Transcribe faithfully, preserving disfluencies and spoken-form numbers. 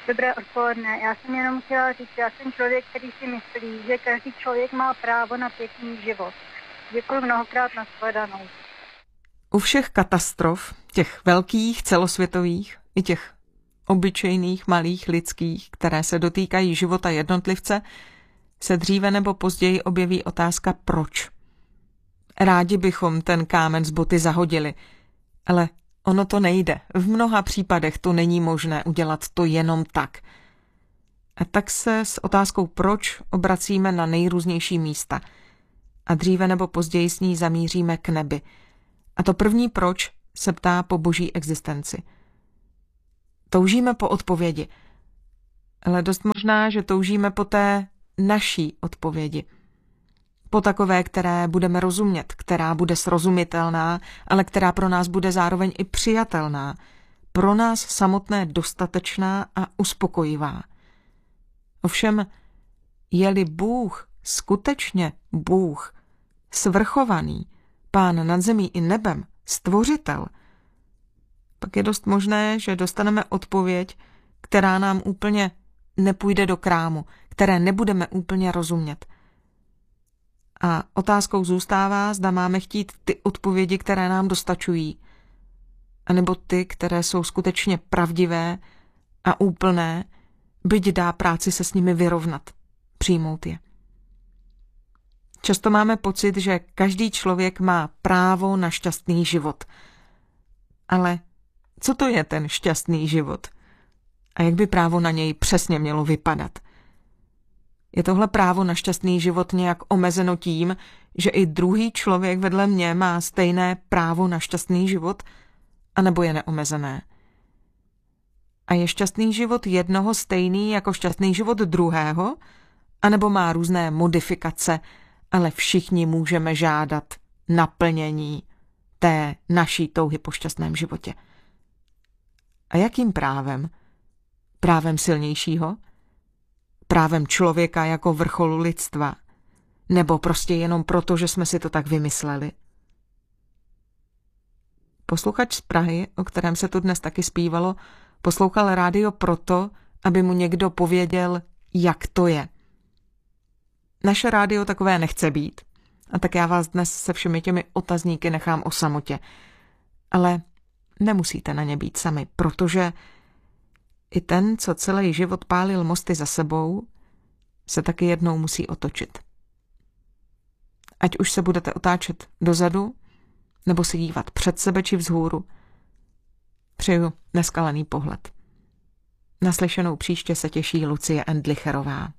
Dobré odpoledne. Já jsem jenom chtěla říct, já jsem člověk, který si myslí, že každý člověk má právo na pěkný život. Děkuji mnohokrát, na shledanou. U všech katastrof, těch velkých, celosvětových, i těch obyčejných, malých, lidských, které se dotýkají života jednotlivce, se dříve nebo později objeví otázka proč. Rádi bychom ten kámen z boty zahodili, ale ono to nejde. V mnoha případech to není možné udělat to jenom tak. A tak se s otázkou proč obracíme na nejrůznější místa. A dříve nebo později s ní zamíříme k nebi. A to první proč se ptá po boží existenci. Toužíme po odpovědi. Ale dost možná, že toužíme po té naší odpovědi. Po takové, které budeme rozumět, která bude srozumitelná, ale která pro nás bude zároveň i přijatelná, pro nás samotné dostatečná a uspokojivá. Ovšem, je-li Bůh skutečně Bůh, svrchovaný, Pán nad zemí i nebem, stvořitel, pak je dost možné, že dostaneme odpověď, která nám úplně nepůjde do krámu, které nebudeme úplně rozumět. A otázkou zůstává, zda máme chtít ty odpovědi, které nám dostačují, anebo ty, které jsou skutečně pravdivé a úplné, byť dá práci se s nimi vyrovnat, přijmout je. Často máme pocit, že každý člověk má právo na šťastný život. Ale co to je ten šťastný život? A jak by právo na něj přesně mělo vypadat? Je tohle právo na šťastný život nějak omezeno tím, že i druhý člověk vedle mě má stejné právo na šťastný život, anebo je neomezené? A je šťastný život jednoho stejný jako šťastný život druhého, anebo má různé modifikace, ale všichni můžeme žádat naplnění té naší touhy po šťastném životě. A jakým právem? Právem silnějšího? Právem člověka jako vrcholu lidstva? Nebo prostě jenom proto, že jsme si to tak vymysleli? Posluchač z Prahy, o kterém se tu dnes taky zpívalo, poslouchal rádio proto, aby mu někdo pověděl, jak to je. Naše rádio takové nechce být, a tak já vás dnes se všemi těmi otazníky nechám o samotě. Ale nemusíte na ně být sami, protože i ten, co celý život pálil mosty za sebou, se taky jednou musí otočit. Ať už se budete otáčet dozadu, nebo se dívat před sebe či vzhůru, přeju neskalený pohled. Naslyšenou příště se těší Lucie Endlicherová.